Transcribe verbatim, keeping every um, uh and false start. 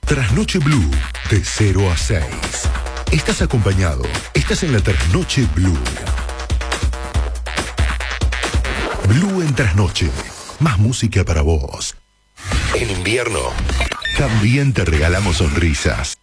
Trasnoche Blue, de cero a seis. Estás acompañado, estás en la Trasnoche Blue. Blue en Trasnoche, más música para vos. En invierno, también te regalamos sonrisas.